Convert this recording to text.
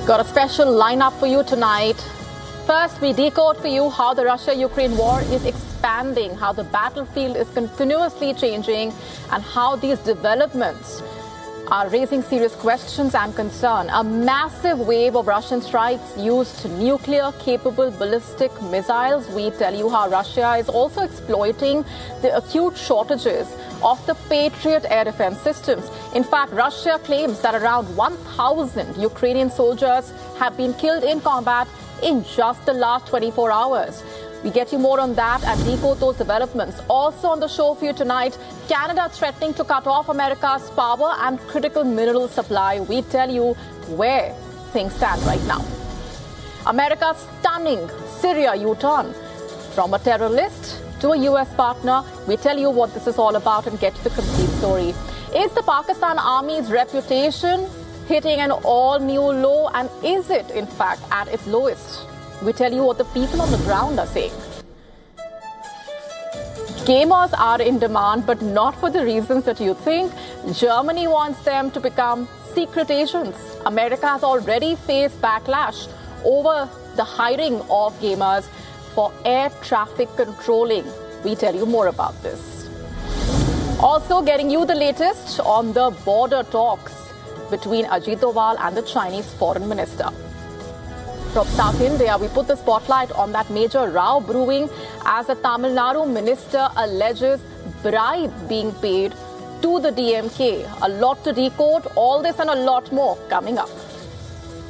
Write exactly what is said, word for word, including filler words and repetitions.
Got a special lineup for you tonight. First, we decode for you how the Russia-Ukraine war is expanding, how the battlefield is continuously changing, and how these developments are raising serious questions and concern. A massive wave of Russian strikes used nuclear-capable ballistic missiles. We tell you how Russia is also exploiting the acute shortages of the Patriot air defense systems. In fact, Russia claims that around one thousand Ukrainian soldiers have been killed in combat in just the last twenty-four hours. We get you more on that and decode those developments. Also on the show for you tonight, Canada threatening to cut off America's power and critical mineral supply. We tell you where things stand right now. America's stunning Syria U-turn from a terrorist to a U S partner. We tell you what this is all about and get to the complete story. Is the Pakistan Army's reputation hitting an all-new low, and is it, in fact, at its lowest? We tell you what the people on the ground are saying. Gamers are in demand, but not for the reasons that you think. Germany wants them to become secret agents. America has already faced backlash over the hiring of gamers for air traffic controlling. We tell you more about this. Also getting you the latest on the border talks between Ajit Doval and the Chinese foreign minister. From South India, we put the spotlight on that major row brewing as the Tamil Nadu minister alleges bribe being paid to the D M K. A lot to decode, all this and a lot more coming up.